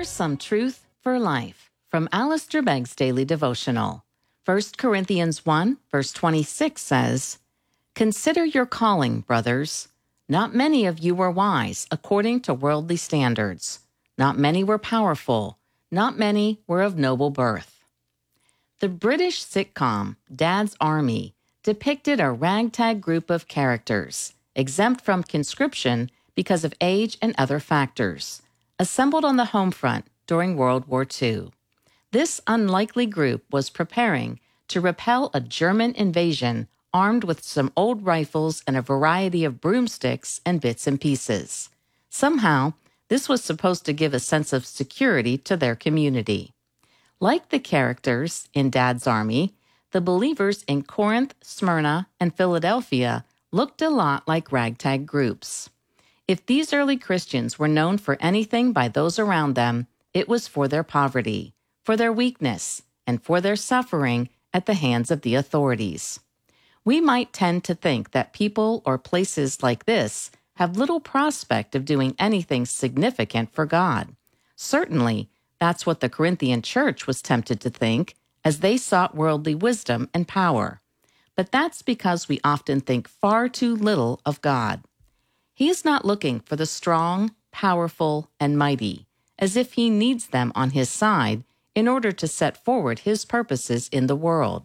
Here's some truth for life from Alistair Begg's Daily Devotional. 1 Corinthians 1, verse 26 says, "Consider your calling, brothers. Not many of you were wise according to worldly standards. Not many were powerful. Not many were of noble birth." The British sitcom Dad's Army depicted a ragtag group of characters, exempt from conscription because of age and other factors, assembled on the home front during World War II. This unlikely group was preparing to repel a German invasion armed with some old rifles and a variety of broomsticks and bits and pieces. Somehow, this was supposed to give a sense of security to their community. Like the characters in Dad's Army, the believers in Corinth, Smyrna, and Philadelphia looked a lot like ragtag groups. If these early Christians were known for anything by those around them, it was for their poverty, for their weakness, and for their suffering at the hands of the authorities. We might tend to think that people or places like this have little prospect of doing anything significant for God. Certainly, that's what the Corinthian church was tempted to think as they sought worldly wisdom and power. But that's because we often think far too little of God. He is not looking for the strong, powerful, and mighty, as if he needs them on his side in order to set forward his purposes in the world.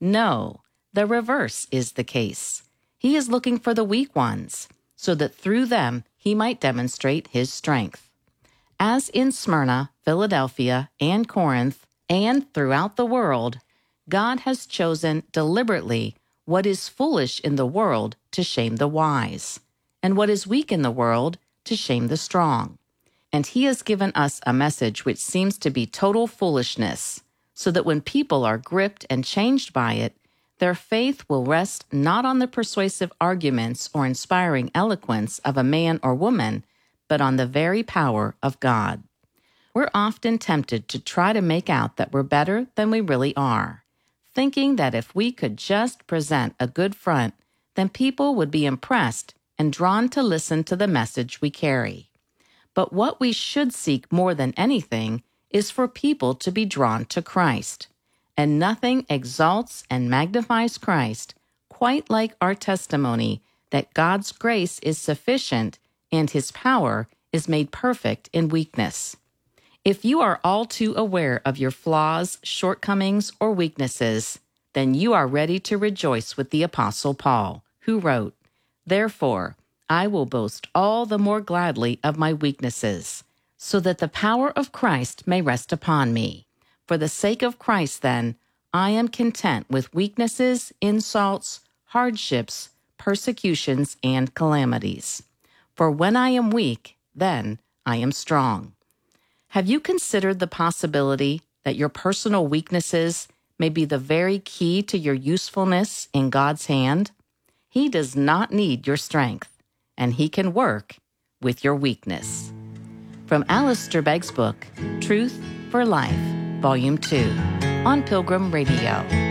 No, the reverse is the case. He is looking for the weak ones, so that through them he might demonstrate his strength. As in Smyrna, Philadelphia, and Corinth, and throughout the world, God has chosen deliberately what is foolish in the world to shame the wise, and what is weak in the world to shame the strong. And he has given us a message which seems to be total foolishness, so that when people are gripped and changed by it, their faith will rest not on the persuasive arguments or inspiring eloquence of a man or woman, but on the very power of God. We're often tempted to try to make out that we're better than we really are, thinking that if we could just present a good front, then people would be impressed and drawn to listen to the message we carry. But what we should seek more than anything is for people to be drawn to Christ. And nothing exalts and magnifies Christ quite like our testimony that God's grace is sufficient and his power is made perfect in weakness. If you are all too aware of your flaws, shortcomings, or weaknesses, then you are ready to rejoice with the Apostle Paul, who wrote, "Therefore, I will boast all the more gladly of my weaknesses, so that the power of Christ may rest upon me. For the sake of Christ, then, I am content with weaknesses, insults, hardships, persecutions, and calamities. For when I am weak, then I am strong." Have you considered the possibility that your personal weaknesses may be the very key to your usefulness in God's hand? He does not need your strength, and he can work with your weakness. From Alistair Begg's book, Truth for Life, Volume 2, on Pilgrim Radio.